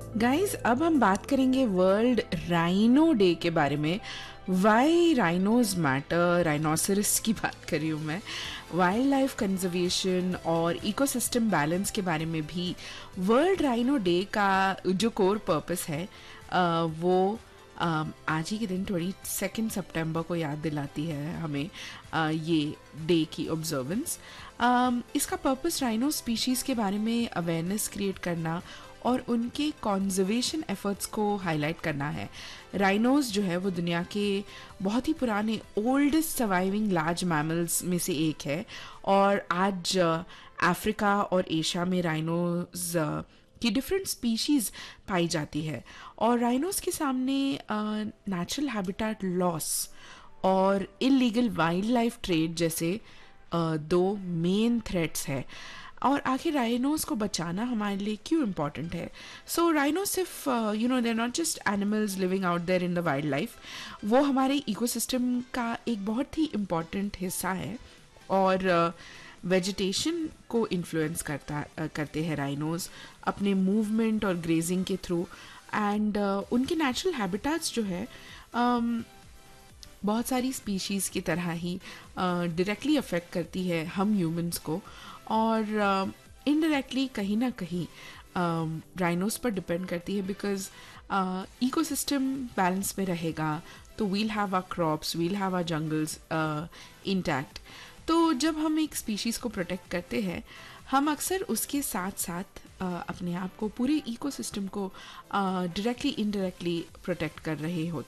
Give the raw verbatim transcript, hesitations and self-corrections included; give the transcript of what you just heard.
Guys, अब हम बात करेंगे वर्ल्ड राइनो डे के बारे में। वाई राइनोज मैटर, राइनोसरस की बात कर रही हूँ मैं। वाइल्ड लाइफ कंजर्वेशन और इकोसिस्टम बैलेंस के बारे में भी वर्ल्ड राइनो डे का जो कोर पर्पस है अ, वो अम, आज ही के दिन ट्वेंटी सेकेंड सितंबर को याद दिलाती है हमें अ, ये डे की ऑब्जर्वेंस। इसका पर्पस राइनो स्पीशीज़ के बारे में अवेयरनेस क्रिएट करना और उनके कॉन्जर्वेशन एफर्ट्स को हाईलाइट करना है। राइनोज जो है वो दुनिया के बहुत ही पुराने ओल्डेस्ट सर्वाइविंग लार्ज मैमल्स में से एक है और आज अफ्रीका और एशिया में राइनोज की डिफरेंट स्पीशीज़ पाई जाती है। और राइनोज के सामने नेचुरल हैबिटेट लॉस और इलीगल वाइल्ड लाइफ ट्रेड जैसे अ, दो मेन थ्रेट्स है। और आखिर राइनोज को बचाना हमारे लिए क्यों इम्पॉर्टेंट है? सो राइनो सिर्फ you know they are not just animals living out there in the wild life, वो हमारे इकोसिस्टम का एक बहुत ही इम्पॉर्टेंट हिस्सा है और वेजिटेशन uh, को इन्फ्लुएंस करता uh, करते हैं राइनोज अपने मूवमेंट और ग्रेजिंग के थ्रू। एंड uh, उनके नेचुरल हैबिटेट्स जो है um, बहुत सारी स्पीशीज़ की तरह ही डायरेक्टली uh, अफेक्ट करती है हम ह्यूमंस को और इनडायरेक्टली uh, कहीं ना कहीं राइनोस uh, पर डिपेंड करती है। बिकॉज इकोसिस्टम बैलेंस में रहेगा तो we'll have our crops, we'll have our jungles intact. तो जब हम एक स्पीशीज़ को प्रोटेक्ट करते हैं हम अक्सर उसके साथ साथ uh, अपने आप को, पूरे इकोसिस्टम को डायरेक्टली इनडायरेक्टली प्रोटेक्ट कर रहे होते